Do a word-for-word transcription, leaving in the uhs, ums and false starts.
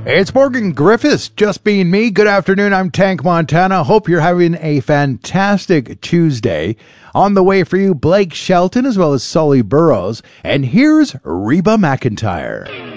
It's Morgan Griffiths, just being me. Good afternoon, I'm Tank Montana. Hope you're having a fantastic Tuesday. On the way for you, Blake Shelton as well as Sully Burrows. And here's Reba McEntire.